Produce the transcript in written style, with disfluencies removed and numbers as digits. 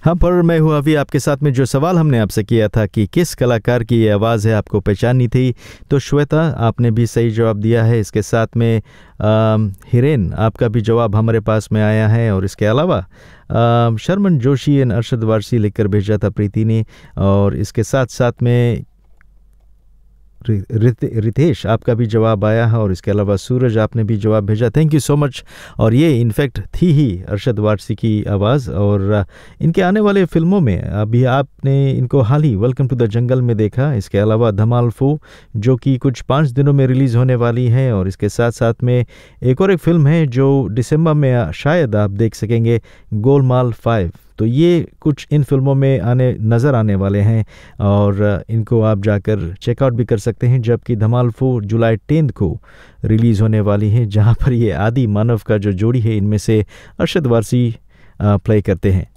हाँ, पर मैं हूँ अभी आपके साथ में। जो सवाल हमने आपसे किया था कि किस कलाकार की ये आवाज़ है, आपको पहचाननी थी, तो श्वेता आपने भी सही जवाब दिया है। इसके साथ में हिरेन, आपका भी जवाब हमारे पास में आया है। और इसके अलावा शर्मन जोशी एंड अरशद वारसी लिखकर भेजा था प्रीति ने। और इसके साथ साथ में रितेश, आपका भी जवाब आया है। और इसके अलावा सूरज, आपने भी जवाब भेजा। Thank you so much. और ये इनफैक्ट थी ही अरशद वारसी की आवाज़। और इनके आने वाले फिल्मों में अभी आपने इनको हाल ही वेलकम टू द जंगल में देखा। इसके अलावा धमाल 4 जो कि कुछ 5 दिनों में रिलीज़ होने वाली है। और इसके साथ साथ में एक और एक फिल्म है जो दिसंबर में शायद आप देख सकेंगे, गोलमाल 5। तो ये कुछ इन फिल्मों में नज़र आने वाले हैं और इनको आप जाकर चेकआउट भी कर सकते हैं। जबकि धमाल 4 जुलाई 10 को रिलीज़ होने वाली है, जहां पर ये आदि मानव का जो जोड़ी है इनमें से अरशद वारसी प्ले करते हैं।